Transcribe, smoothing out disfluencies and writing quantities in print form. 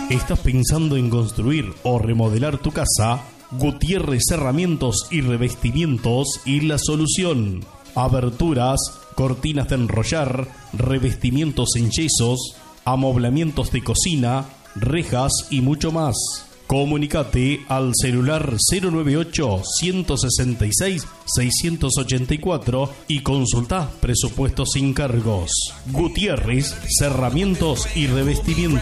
¿Estás pensando en construir o remodelar tu casa? Gutiérrez Cerramientos y Revestimientos y la solución. Aberturas, cortinas de enrollar, revestimientos en yesos, amoblamientos de cocina, rejas y mucho más. Comunicate al celular 098-166-684 y consulta presupuestos sin cargos. Gutiérrez Cerramientos y Revestimientos.